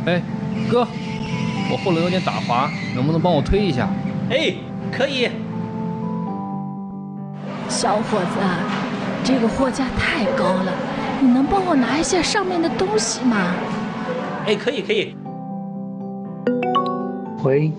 哎，哥，我后轮有点打滑，能不能帮我推一下？ 哎，可以。 小伙子，这个货架太高了，你能帮我拿一下上面的东西吗？ 哎，可以。 喂。